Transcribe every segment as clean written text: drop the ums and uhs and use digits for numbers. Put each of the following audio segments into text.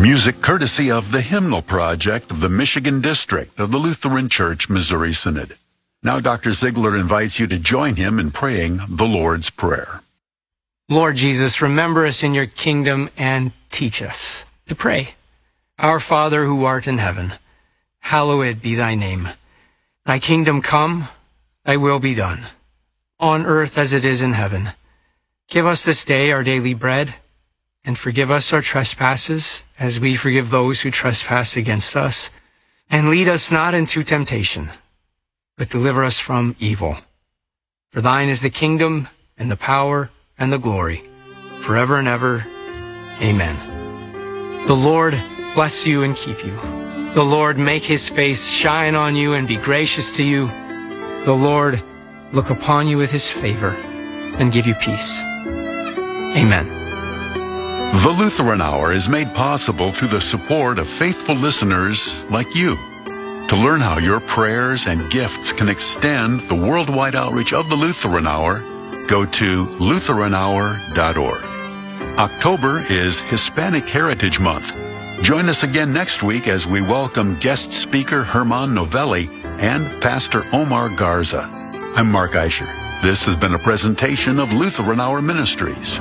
Music courtesy of the Hymnal Project of the Michigan District of the Lutheran Church Missouri Synod. Now Dr. Ziegler invites you to join him in praying the Lord's Prayer. Lord Jesus, remember us in your kingdom and teach us to pray. Our Father who art in heaven, hallowed be thy name. Thy kingdom come, thy will be done, on earth as it is in heaven. Give us this day our daily bread, and forgive us our trespasses, as we forgive those who trespass against us. And lead us not into temptation, but deliver us from evil. For thine is the kingdom, and the power, and the glory, forever and ever. Amen. The Lord bless you and keep you. The Lord make his face shine on you and be gracious to you. The Lord look upon you with his favor and give you peace. Amen. The Lutheran Hour is made possible through the support of faithful listeners like you. To learn how your prayers and gifts can extend the worldwide outreach of the Lutheran Hour, go to LutheranHour.org. October is Hispanic Heritage Month. Join us again next week as we welcome guest speaker Herman Novelli and Pastor Omar Garza. I'm Mark Eicher. This has been a presentation of Lutheran Hour Ministries.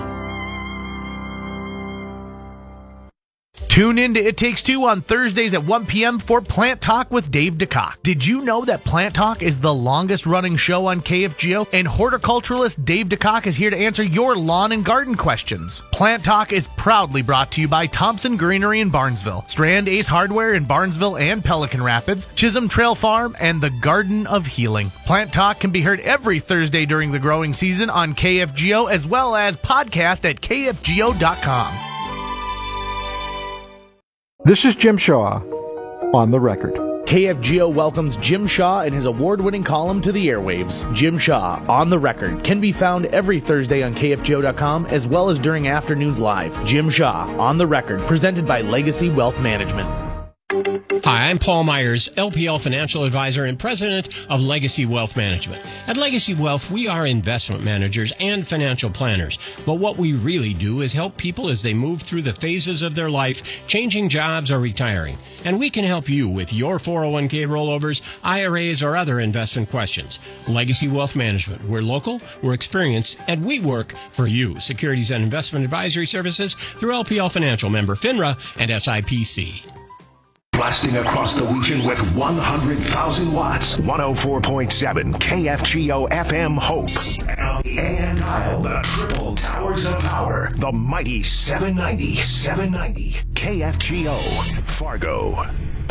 Tune in to It Takes Two on Thursdays at 1 p.m. for Plant Talk with Dave DeCock. Did you know that Plant Talk is the longest-running show on KFGO? And horticulturalist Dave DeCock is here to answer your lawn and garden questions. Plant Talk is proudly brought to you by Thompson Greenery in Barnesville, Strand Ace Hardware in Barnesville and Pelican Rapids, Chisholm Trail Farm, and the Garden of Healing. Plant Talk can be heard every Thursday during the growing season on KFGO, as well as podcast at kfgo.com. This is Jim Shaw on the record. KFGO welcomes Jim Shaw and his award-winning column to the airwaves. Jim Shaw, On the Record, can be found every Thursday on KFGO.com as well as during afternoons live. Jim Shaw, On the Record, presented by Legacy Wealth Management. Hi, I'm Paul Myers, LPL Financial Advisor and President of Legacy Wealth Management. At Legacy Wealth, we are investment managers and financial planners. But what we really do is help people as they move through the phases of their life, changing jobs or retiring. And we can help you with your 401k rollovers, IRAs, or other investment questions. Legacy Wealth Management. We're local, we're experienced, and we work for you. Securities and investment advisory services through LPL Financial, member FINRA and SIPC. Blasting across the region with 100,000 watts. 104.7 KFGO FM Hope. And the AM dial, the triple towers of power. The mighty 790 KFGO Fargo.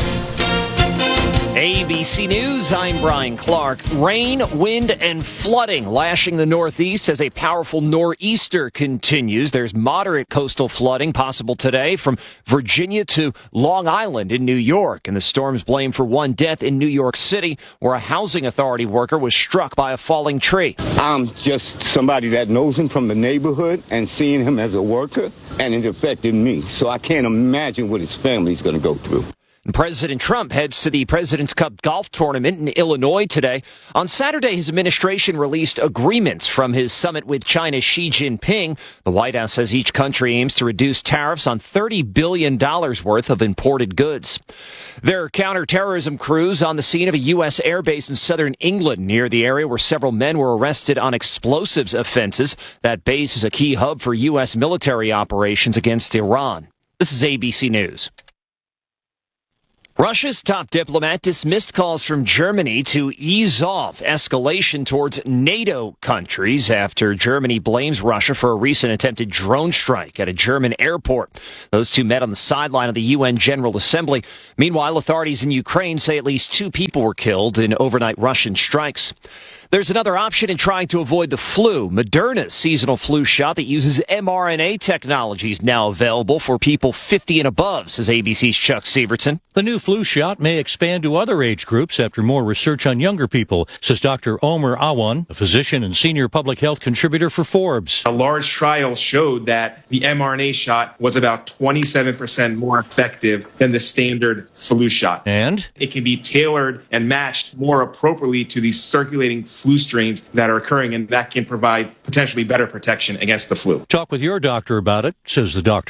ABC News, I'm Brian Clark. Rain, wind, and flooding lashing the Northeast as a powerful nor'easter continues. There's moderate coastal flooding possible today from Virginia to Long Island in New York. And the storm's blamed for one death in New York City, where a housing authority worker was struck by a falling tree. I'm just somebody that knows him from the neighborhood and seeing him as a worker, and it affected me. So I can't imagine what his family's going to go through. And President Trump heads to the President's Cup golf tournament in Illinois today. On Saturday, his administration released agreements from his summit with China's Xi Jinping. The White House says each country aims to reduce tariffs on $30 billion worth of imported goods. There are counterterrorism crews on the scene of a U.S. airbase in southern England, near the area where several men were arrested on explosives offenses. That base is a key hub for U.S. military operations against Iran. This is ABC News. Russia's top diplomat dismissed calls from Germany to ease off escalation towards NATO countries after Germany blames Russia for a recent attempted drone strike at a German airport. Those two met on the sideline of the UN General Assembly. Meanwhile, authorities in Ukraine say at least 2 people were killed in overnight Russian strikes. There's another option in trying to avoid the flu. Moderna's seasonal flu shot that uses mRNA technology is now available for people 50 and above, says ABC's Chuck Sievertson. The new flu shot may expand to other age groups after more research on younger people, says Dr. Omer Awan, a physician and senior public health contributor for Forbes. A large trial showed that the mRNA shot was about 27% more effective than the standard flu shot. And it can be tailored and matched more appropriately to the circulating flu strains that are occurring, and that can provide potentially better protection against the flu. Talk with your doctor about it, says the doctor.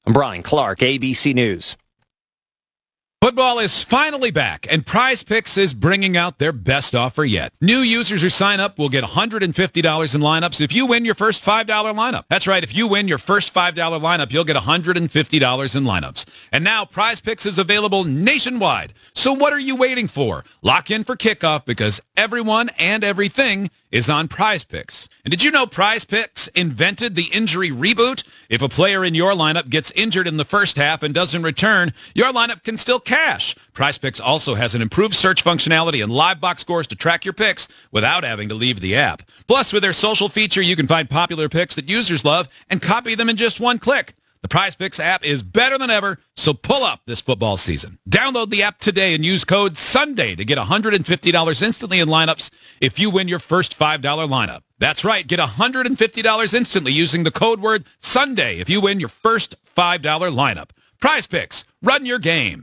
I'm Brian Clark, ABC News. Football is finally back, and Prize Picks is bringing out their best offer yet. New users who sign up will get $150 in lineups if you win your first $5 lineup. That's right, if you win your first $5 lineup, you'll get $150 in lineups. And now Prize Picks is available nationwide. So what are you waiting for? Lock in for kickoff because everyone and everything is on Prize Picks. And did you know Prize Picks invented the injury reboot? If a player in your lineup gets injured in the first half and doesn't return, your lineup can still cash. Prize Picks also has an improved search functionality and live box scores to track your picks without having to leave the app. Plus, with their social feature, you can find popular picks that users love and copy them in just one click. The Prize Picks app is better than ever, so pull up this football season. Download the app today and use code SUNDAY to get $150 instantly in lineups if you win your first $5 lineup. That's right, get $150 instantly using the code word SUNDAY if you win your first $5 lineup. Prize Picks, run your game.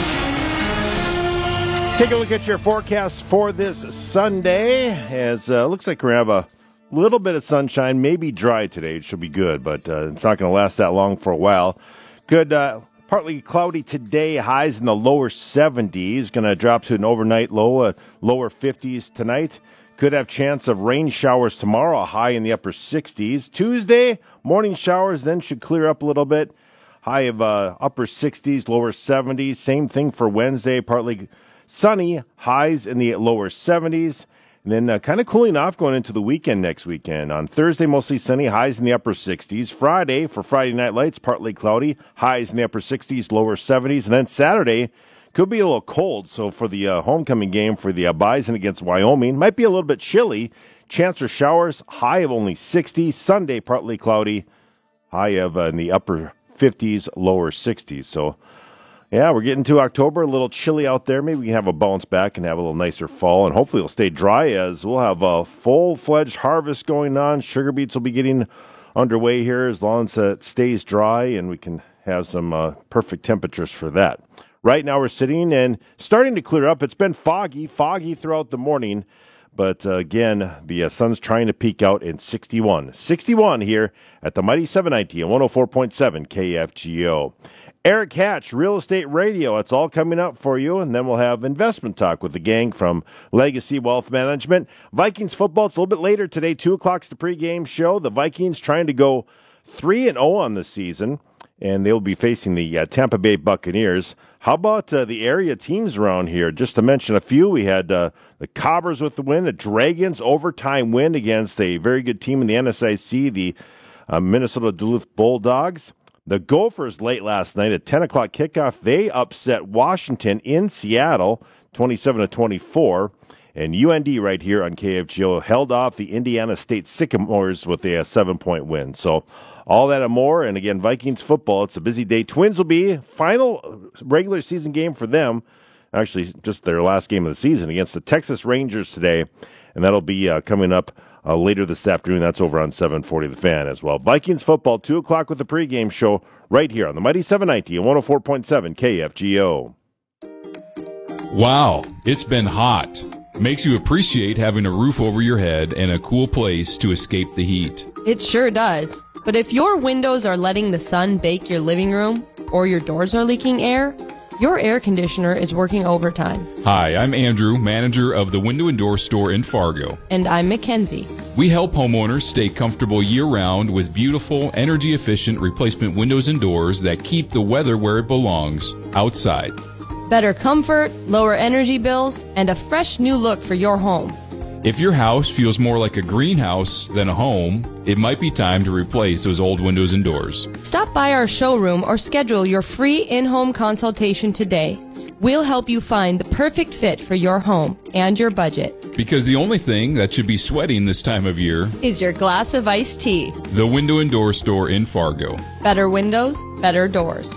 Take a look at your forecast for this Sunday. As looks like we're going to have a little bit of sunshine, maybe dry today. It should be good, but it's not going to last that long for a while. Good, partly cloudy today, highs in the lower 70s. Going to drop to an overnight low, lower 50s tonight. Could have chance of rain showers tomorrow, a high in the upper 60s. Tuesday, morning showers, then should clear up a little bit. High of upper 60s, lower 70s. Same thing for Wednesday, partly sunny, highs in the lower 70s. And then kind of cooling off going into the weekend next weekend. On Thursday, mostly sunny, highs in the upper 60s. Friday, for Friday Night Lights, partly cloudy, highs in the upper 60s, lower 70s. And then Saturday, could be a little cold. So for the homecoming game for the Bison against Wyoming, might be a little bit chilly. Chance for showers, high of only 60. Sunday, partly cloudy, high of in the upper 50s, lower 60s. So, yeah, we're getting to October, a little chilly out there. Maybe we can have a bounce back and have a little nicer fall, and hopefully it'll stay dry as we'll have a full-fledged harvest going on. Sugar beets will be getting underway here as long as it stays dry, and we can have some perfect temperatures for that. Right now we're sitting and starting to clear up. It's been foggy throughout the morning, but again, the sun's trying to peek out in 61. 61 here at the Mighty 790 and 104.7 KFGO. Eric Hatch, Real Estate Radio. It's all coming up for you, and then we'll have investment talk with the gang from Legacy Wealth Management. Vikings football, it's a little bit later today. 2 o'clock's the pregame show. The Vikings trying to go 3-0 on the season, and they'll be facing the Tampa Bay Buccaneers. How about the area teams around here? Just to mention a few, we had the Cobbers with the win, the Dragons overtime win against a very good team in the NSIC, the Minnesota Duluth Bulldogs. The Gophers late last night at 10 o'clock kickoff, they upset Washington in Seattle, 27-24. And UND right here on KFGO held off the Indiana State Sycamores with a 7-point win. So all that and more. And again, Vikings football, it's a busy day. Twins will be final regular season game for them. Actually, just their last game of the season against the Texas Rangers today. And that'll be coming up later this afternoon. That's over on 740 The Fan as well. Vikings football, 2 o'clock with the pregame show right here on the Mighty 790 and 104.7 KFGO. Wow, it's been hot. Makes you appreciate having a roof over your head and a cool place to escape the heat. It sure does. But if your windows are letting the sun bake your living room, or your doors are leaking air, your air conditioner is working overtime. Hi, I'm Andrew, manager of the Window and Door Store in Fargo. And I'm Mackenzie. We help homeowners stay comfortable year-round with beautiful, energy-efficient replacement windows and doors that keep the weather where it belongs, outside. Better comfort, lower energy bills, and a fresh new look for your home. If your house feels more like a greenhouse than a home, it might be time to replace those old windows and doors. Stop by our showroom or schedule your free in-home consultation today. We'll help you find the perfect fit for your home and your budget. Because the only thing that should be sweating this time of year is your glass of iced tea. The Window and Door Store in Fargo. Better windows, better doors.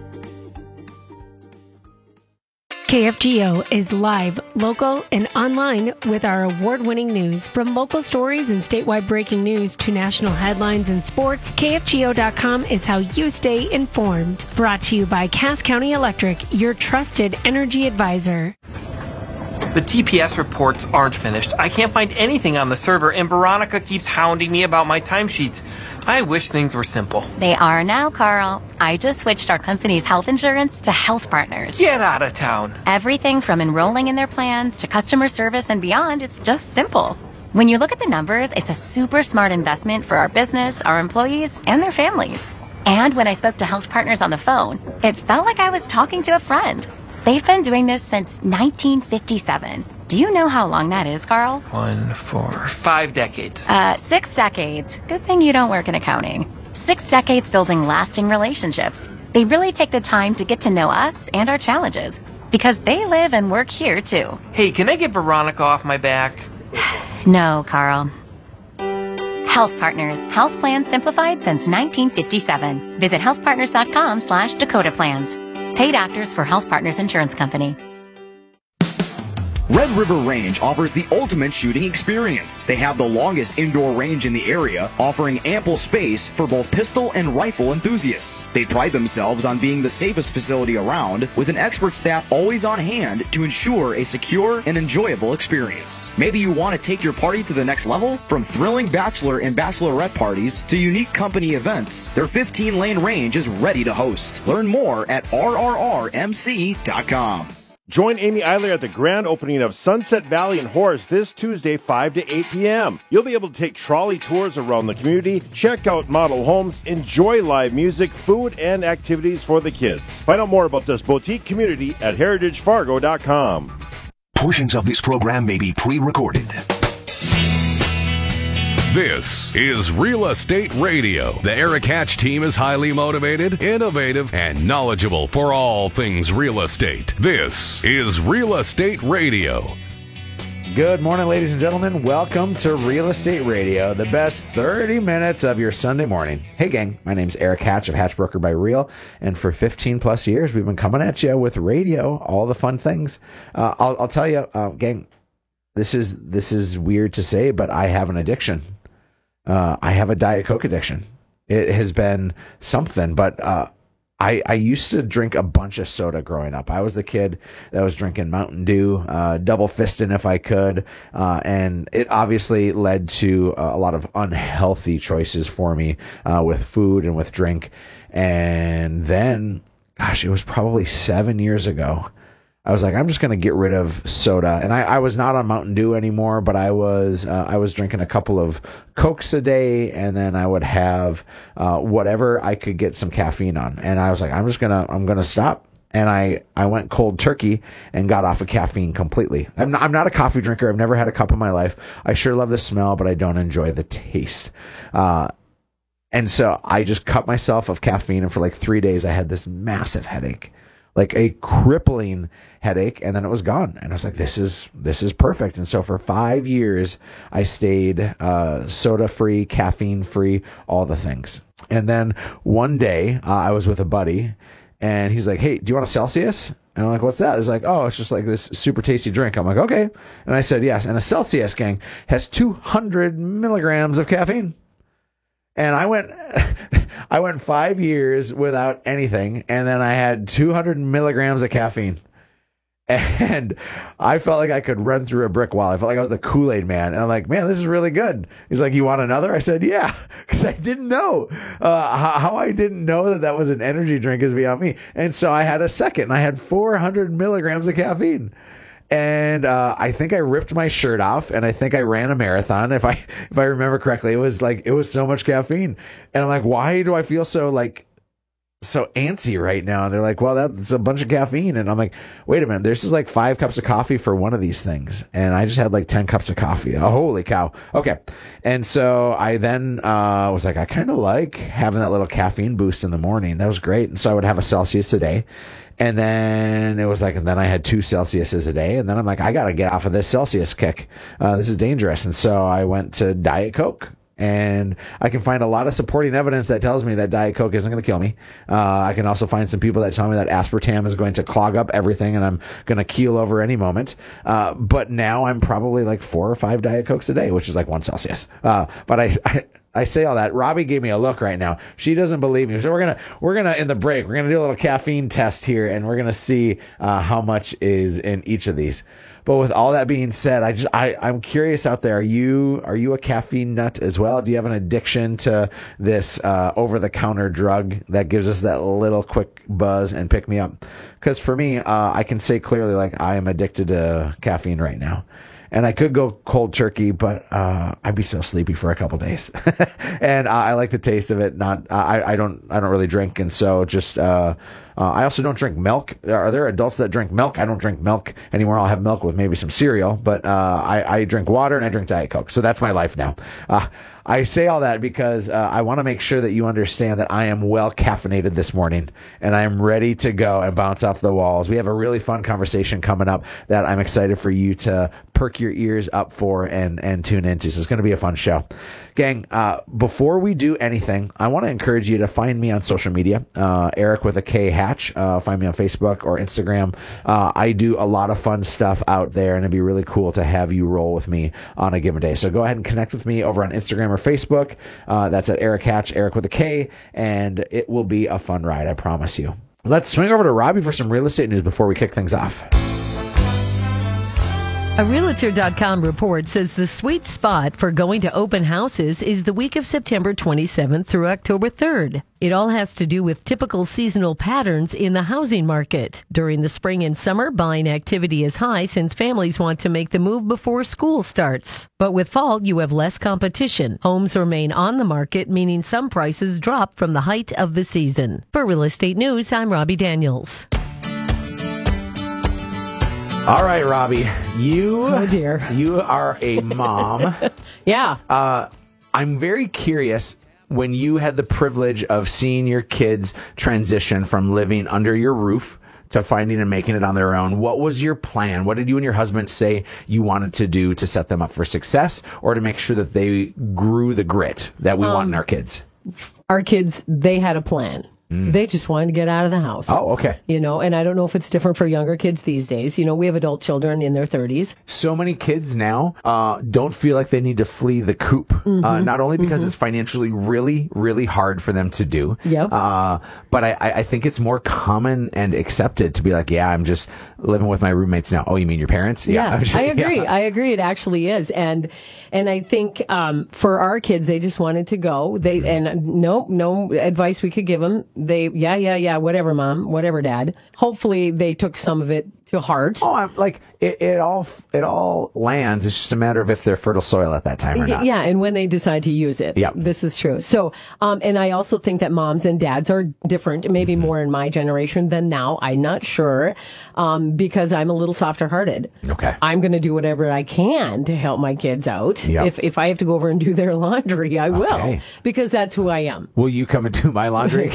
KFGO is live, local, and online with our award-winning news. From local stories and statewide breaking news to national headlines and sports, KFGO.com is how you stay informed. Brought to you by Cass County Electric, your trusted energy advisor. The TPS reports aren't finished. I can't find anything on the server, and Veronica keeps hounding me about my timesheets. I wish things were simple. They are now, Carl. I just switched our company's health insurance to Health Partners. Get out of town. Everything from enrolling in their plans to customer service and beyond is just simple. When you look at the numbers, it's a super smart investment for our business, our employees, and their families. And when I spoke to Health Partners on the phone, it felt like I was talking to a friend. They've been doing this since 1957. Do you know how long that is, Carl? 1, 4, 5 decades. 6 decades. Good thing you don't work in accounting. 6 decades building lasting relationships. They really take the time to get to know us and our challenges, because they live and work here, too. Hey, can I get Veronica off my back? No, Carl. Health Partners. Health plans simplified since 1957. Visit healthpartners.com/Dakota Plans. Paid actors for Health Partners Insurance Company. Red River Range offers the ultimate shooting experience. They have the longest indoor range in the area, offering ample space for both pistol and rifle enthusiasts. They pride themselves on being the safest facility around, with an expert staff always on hand to ensure a secure and enjoyable experience. Maybe you want to take your party to the next level? From thrilling bachelor and bachelorette parties to unique company events, their 15-lane range is ready to host. Learn more at rrrmc.com. Join Amy Eiler at the grand opening of Sunset Valley and Horace this Tuesday, 5 to 8 p.m. You'll be able to take trolley tours around the community, check out model homes, enjoy live music, food, and activities for the kids. Find out more about this boutique community at heritagefargo.com. Portions of this program may be pre-recorded. This is Real Estate Radio. The Eric Hatch team is highly motivated, innovative, and knowledgeable for all things real estate. This is Real Estate Radio. Good morning, ladies and gentlemen. Welcome to Real Estate Radio, the best 30 minutes of your Sunday morning. Hey, gang. My name's Eric Hatch of Hatch Broker by Real, and for 15-plus years, we've been coming at you with radio, all the fun things. I'll tell you, gang, this is weird to say, but I have an addiction. I have a Diet Coke addiction. It has been something, but I used to drink a bunch of soda growing up. I was the kid that was drinking Mountain Dew, double fisting if I could, and it obviously led to a lot of unhealthy choices for me with food and with drink. And then, gosh, it was probably 7 years ago. I was like, I'm just going to get rid of soda. And I was not on Mountain Dew anymore, but I was drinking a couple of Cokes a day, and then I would have whatever I could get some caffeine on. And I was like, I'm going to stop. And I went cold turkey and got off of caffeine completely. I'm not a coffee drinker. I've never had a cup in my life. I sure love the smell, but I don't enjoy the taste. And so I just cut myself of caffeine, and for like 3 days I had this massive headache. Like a crippling headache, and then it was gone. And I was like, this is perfect. And so for 5 years, I stayed soda-free, caffeine-free, all the things. And then one day, I was with a buddy, and he's like, hey, do you want a Celsius? And I'm like, what's that? He's like, oh, it's just like this super tasty drink. I'm like, okay. And I said, yes. And a Celsius, gang, has 200 milligrams of caffeine. And I went 5 years without anything, and then I had 200 milligrams of caffeine. And I felt like I could run through a brick wall. I felt like I was the Kool-Aid man. And I'm like, man, this is really good. He's like, you want another? I said, yeah, because I didn't know. How I didn't know that was an energy drink is beyond me. And so I had a second, and I had 400 milligrams of caffeine. And I think I ripped my shirt off, and I think I ran a marathon. If I remember correctly, it was so much caffeine. And I'm like, why do I feel so antsy right now? And they're like, well, that's a bunch of caffeine. And I'm like, wait a minute, this is like 5 cups of coffee for one of these things. And I just had like 10 cups of coffee. Oh, holy cow. Okay. And so I then was like, I kind of like having that little caffeine boost in the morning. That was great. And so I would have a Celsius a day. And then it was like, and then I had 2 Celsiuses a day. And then I'm like, I got to get off of this Celsius kick. This is dangerous. And so I went to Diet Coke. And I can find a lot of supporting evidence that tells me that Diet Coke isn't going to kill me. I can also find some people that tell me that aspartame is going to clog up everything and I'm going to keel over any moment. But now I'm probably like 4 or 5 Diet Cokes a day, which is like 1 Celsius. But I say all that. Robbie gave me a look right now. She doesn't believe me. So we're gonna in the break, we're gonna do a little caffeine test here, and we're gonna see how much is in each of these. But with all that being said, I'm curious out there. Are you a caffeine nut as well? Do you have an addiction to this over-the-counter drug that gives us that little quick buzz and pick me up? Because for me, I can say clearly, like, I am addicted to caffeine right now. And I could go cold turkey, but I'd be so sleepy for a couple days. And I like the taste of it. I don't really drink, and so just I also don't drink milk. Are there adults that drink milk? I don't drink milk anymore. I'll have milk with maybe some cereal, but I drink water and I drink Diet Coke. So that's my life now. I say all that because I want to make sure that you understand that I am well caffeinated this morning and I am ready to go and bounce off the walls. We have a really fun conversation coming up that I'm excited for you to perk your ears up for and tune into. So it's going to be a fun show. Gang, before we do anything, I want to encourage you to find me on social media, Eric with a K Hatch. Find me on Facebook or Instagram. I do a lot of fun stuff out there, and it'd be really cool to have you roll with me on a given day. So go ahead and connect with me over on Instagram or Facebook. That's at Eric Hatch, Eric with a K, and it will be a fun ride, I promise you. Let's swing over to Robbie for some real estate news before we kick things off. A Realtor.com report says the sweet spot for going to open houses is the week of September 27th through October 3rd. It all has to do with typical seasonal patterns in the housing market. During the spring and summer, buying activity is high since families want to make the move before school starts. But with fall, you have less competition. Homes remain on the market, meaning some prices drop from the height of the season. For Real Estate News, I'm Robbie Daniels. All right, Robbie, you are a mom. Yeah. I'm very curious, when you had the privilege of seeing your kids transition from living under your roof to finding and making it on their own, what was your plan? What did you and your husband say you wanted to do to set them up for success or to make sure that they grew the grit that we want in our kids? Our kids, they had a plan. They just wanted to get out of the house. Oh, okay. And I don't know if it's different for younger kids these days. We have adult children in their 30s. So many kids now don't feel like they need to flee the coop, not only because it's financially really, really hard for them to do, but I think it's more common and accepted to be like, yeah, I'm just living with my roommates now. Oh, you mean your parents? Yeah, I agree. Yeah. I agree. It actually is. And I think for our kids, they just wanted to go. And no advice we could give them. They, whatever, Mom, whatever, Dad. Hopefully they took some of it to heart. Oh, I'm like, it all lands. It's just a matter of if they're fertile soil at that time or not. Yeah, and when they decide to use it. Yeah. This is true. So, and I also think that moms and dads are different, maybe more in my generation than now. I'm not sure, because I'm a little softer hearted. Okay. I'm going to do whatever I can to help my kids out. Yep. If I have to go over and do their laundry, I will. Okay. Because that's who I am. Will you come and do my laundry?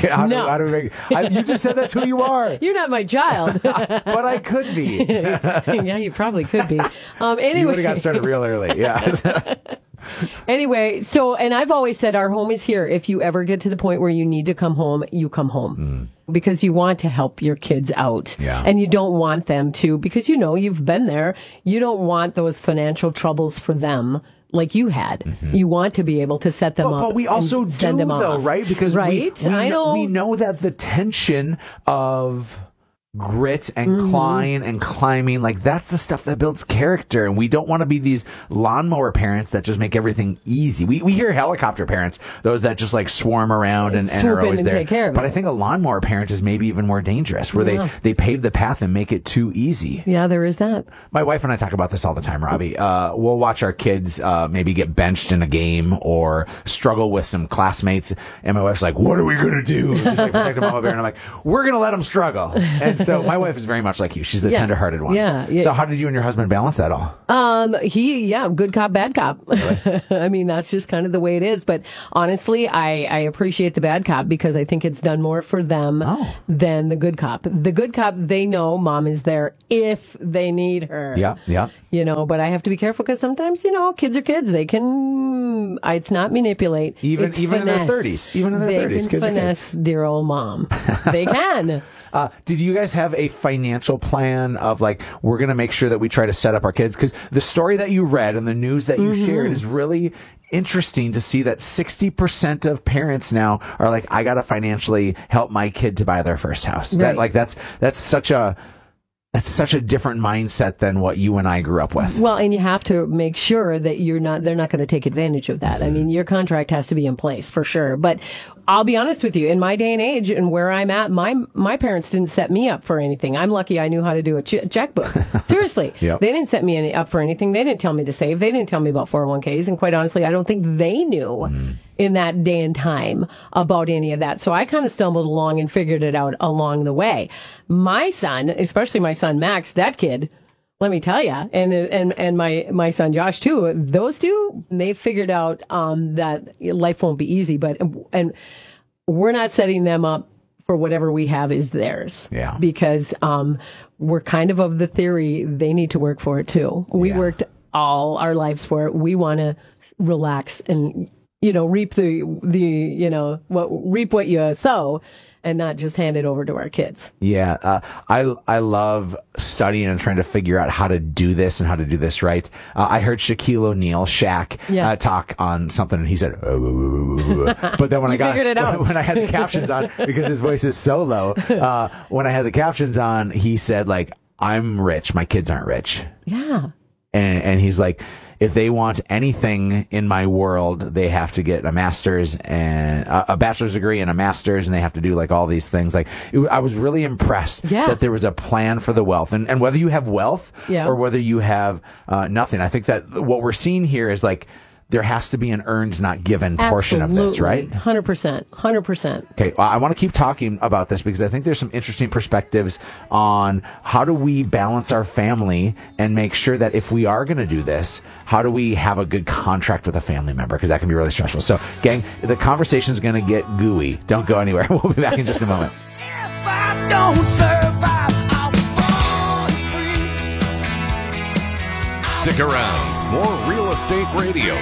You just said that's who you are. You're not my child. But I could be. Yeah, you probably could be. Anyway. You would have got started real early. Yeah. Anyway, and I've always said our home is here. If you ever get to the point where you need to come home, you come home. Because you want to help your kids out. Yeah. And you don't want them to, because you've been there. You don't want those financial troubles for them like you had. You want to be able to set them up. But we also do, send them though, off. right? Because we know that the tension of grit and clawing and climbing, like that's the stuff that builds character, and we don't want to be these lawnmower parents that just make everything easy. We hear helicopter parents, those that just like swarm around and are always there. But I think a lawnmower parent is maybe even more dangerous, where they pave the path and make it too easy. Yeah, there is that. My wife and I talk about this all the time, Robbie. We'll watch our kids maybe get benched in a game or struggle with some classmates, and my wife's like, what are we going to do? Just like protect a mama bear, and I'm like, we're going to let them struggle. And so my wife is very much like you. She's the tender-hearted one. Yeah. So how did you and your husband balance that all? Good cop, bad cop. Really? I mean, that's just kind of the way it is. But honestly, I appreciate the bad cop because I think it's done more for them than the good cop. The good cop, they know Mom is there if they need her. Yeah. But I have to be careful because sometimes, kids are kids. They can, it's not manipulate. Even in their 30s. Even in their 30s. They can finesse dear old Mom. They can. Did you guys have a financial plan of like, we're going to make sure that we try to set up our kids? Because the story that you read and the news that you shared is really interesting to see that 60% of parents now are like, I got to financially help my kid to buy their first house. Right. That's such a different mindset than what you and I grew up with. Well, and you have to make sure that they're not going to take advantage of that. I mean, your contract has to be in place for sure. But I'll be honest with you, in my day and age and where I'm at, my parents didn't set me up for anything. I'm lucky I knew how to do a checkbook. Seriously. Yep. They didn't set me up for anything. They didn't tell me to save. They didn't tell me about 401ks. And quite honestly, I don't think they knew in that day and time about any of that. So I kind of stumbled along and figured it out along the way. My son, especially my son Max, that kid, let me tell you, and my son Josh too, those two, they figured out that life won't be easy, and we're not setting them up for whatever we have is theirs. Yeah. Because we're kind of the theory they need to work for it too. We worked all our lives for it. We want to relax and reap reap what you sow, and not just hand it over to our kids. Yeah, I love studying and trying to figure out how to do this and how to do this right. I heard Shaquille O'Neal, Shaq, talk on something, and he said, but then when when I had the captions on, because his voice is so low, when I had the captions on, he said, like, I'm rich, my kids aren't rich. Yeah. And he's like, if they want anything in my world, they have to get a master's and a bachelor's degree and a master's, and they have to do like all these things. Like, I was really impressed that there was a plan for the wealth, and whether you have wealth or whether you have nothing. I think that what we're seeing here is like, there has to be an earned, not given portion of this, right? 100%. Okay, well, I want to keep talking about this because I think there's some interesting perspectives on how do we balance our family and make sure that if we are going to do this, how do we have a good contract with a family member? Because that can be really stressful. So, gang, the conversation is going to get gooey. Don't go anywhere. We'll be back in just a moment. If I don't survive, I'll Stick around. More Real Estate Radio